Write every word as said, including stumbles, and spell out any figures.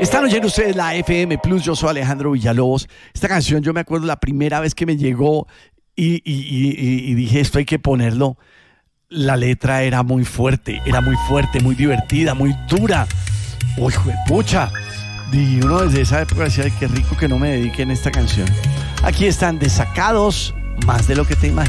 Están oyendo ustedes la F M Plus, yo soy Alejandro Villalobos. Esta canción yo me acuerdo la primera vez que me llegó y, y, y, y dije esto hay que ponerlo. La letra era muy fuerte, era muy fuerte, muy divertida, muy dura. Uy, juepucha. Y uno desde esa época decía, ay, qué rico que no me dediquen a esta canción. Aquí están Desacados, Más de lo que te imaginas.